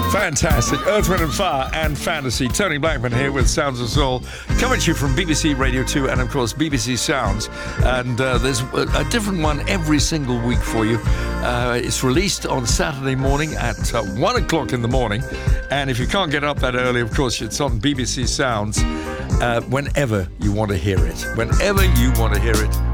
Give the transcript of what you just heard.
Fantastic. Earth, Wind and Fire and Fantasy. Tony Blackman here with Sounds of Soul, coming to you from BBC Radio 2 and, of course, BBC Sounds. And there's a different one every single week for you. It's released on Saturday morning at 1 o'clock in the morning. And if you can't get up that early, of course, it's on BBC Sounds whenever you want to hear it. Whenever you want to hear it